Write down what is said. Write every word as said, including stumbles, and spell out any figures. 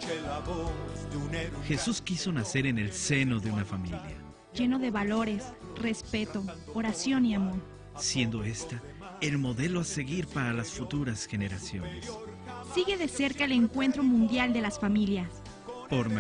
Jesús quiso nacer en el seno de una familia, lleno de valores, respeto, oración y amor, siendo esta el modelo a seguir para las futuras generaciones. Sigue de cerca el encuentro mundial de las familias. Por